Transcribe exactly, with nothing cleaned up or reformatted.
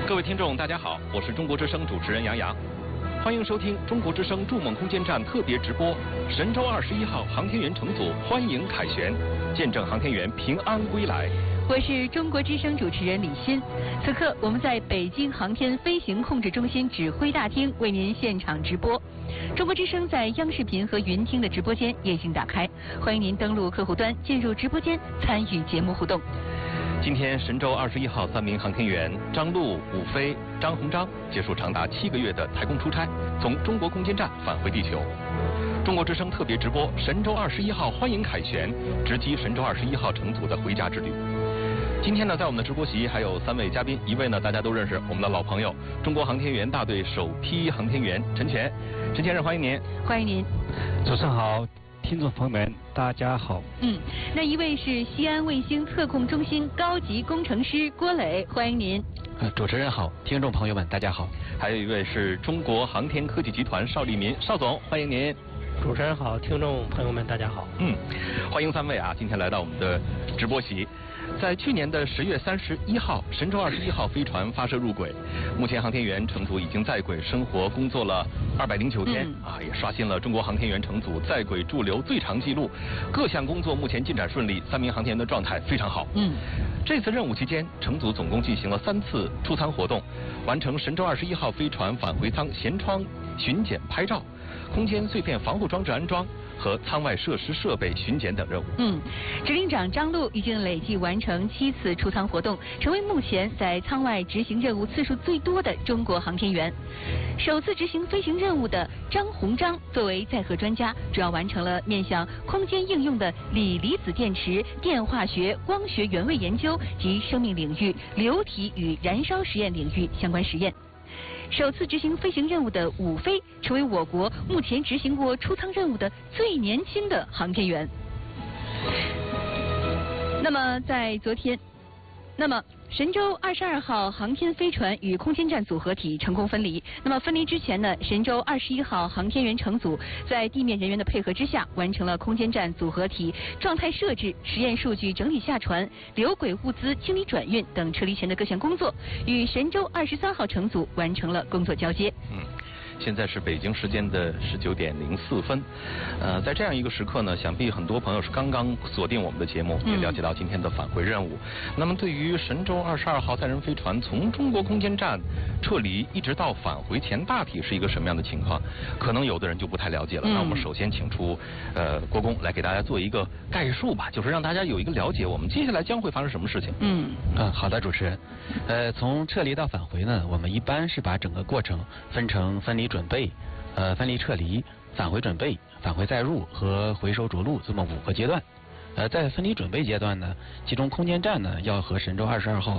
各位听众，大家好，我是中国之声主持人杨洋，欢迎收听中国之声筑梦空间站特别直播。神舟二十一号航天员乘组欢迎凯旋，见证航天员平安归来。 我是中国之声主持人李欣，此刻我们在北京航天飞行控制中心指挥大厅为您现场直播。中国之声在央视频和云听的直播间也已经打开，欢迎您登录客户端进入直播间参与节目互动。 今天神舟二十一号三名航天员张陆、武飞、张鸿章结束长达七个月的太空出差，从中国空间站返回地球。中国之声特别直播神舟二十一号欢迎凯旋，直击神舟二十一号乘组的回家之旅。今天呢，在我们的直播席还有三位嘉宾，一位呢大家都认识，我们的老朋友，中国航天员大队首批航天员陈全，陈先生欢迎您。 欢迎您。 主持人好，听众朋友们大家好。 嗯，那一位是西安卫星测控中心高级工程师郭磊，欢迎您。 呃，主持人好，听众朋友们大家好。 还有一位是中国航天科技集团邵立民邵总，欢迎您。 主持人好，听众朋友们大家好。 嗯，欢迎三位啊，今天来到我们的直播席。在去年的十月三十一号，神舟二十一号飞船发射入轨，目前航天员乘组已经在轨生活工作了二百零九天、嗯、啊，也刷新了中国航天员乘组在轨驻留最长纪录。各项工作目前进展顺利，三名航天员的状态非常好。嗯，这次任务期间，乘组总共进行了三次出舱活动，完成神舟二十一号飞船返回舱舷窗巡检拍照、空间碎片防护装置安装和舱外设施设备巡检等任务。 嗯，指令长张陆已经累计完成七次出舱活动，成为目前在舱外执行任务次数最多的中国航天员。首次执行飞行任务的张鸿章作为载荷专家，主要完成了面向空间应用的锂离子电池、电化学、光学原位研究及生命领域、流体与燃烧实验领域相关实验。首次执行飞行任务的武飞成为我国目前执行过出舱任务的最年轻的航天员。那么在昨天，那么神舟二十二号航天飞船与空间站组合体成功分离。那么分离之前呢，神舟二十一号航天员乘组在地面人员的配合之下，完成了空间站组合体状态设置、实验数据整理下传、留轨物资清理转运等撤离前的各项工作，与神舟二十三号乘组完成了工作交接。 嗯。现在是北京时间的十九点零四分，呃，在这样一个时刻呢，想必很多朋友是刚刚锁定我们的节目，也了解到今天的返回任务。嗯、那么，对于神舟二十二号载人飞船从中国空间站撤离一直到返回前，大体是一个什么样的情况？可能有的人就不太了解了。嗯、那我们首先请出呃郭工来给大家做一个概述吧，就是让大家有一个了解，我们接下来将会发生什么事情。 嗯嗯，好的，主持人。呃，从撤离到返回呢，我们一般是把整个过程分成分离准备、呃分离撤离、返回准备、返回载入和回收着陆这么五个阶段。呃，在分离准备阶段呢，其中空间站呢要和神舟二十二号